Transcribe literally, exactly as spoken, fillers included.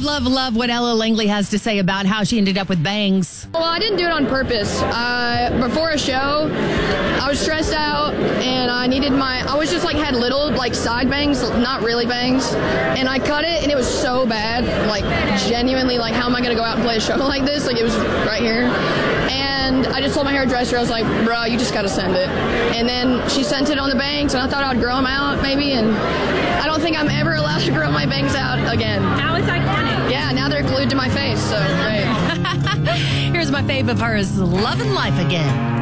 love, love what Ella Langley has to say about how she ended up with bangs. Well, I didn't do it on purpose. Uh, before a show, I was stressed out, and I needed my, I was just like, had little, like, side bangs, not really bangs, and I cut it, and it was so bad, like, genuinely, like, how am I going to go out and play a show like this? Like, it was right here. And I just told my hairdresser, I was like, bro, you just got to send it. And then she sent it on the bangs, and I thought I'd grow them out, maybe, and I don't think I'm ever allowed to grow my bangs out again. Now it's iconic. Yeah, now they're glued to my face, so great. Here's my fave of hers, Loving Life Again.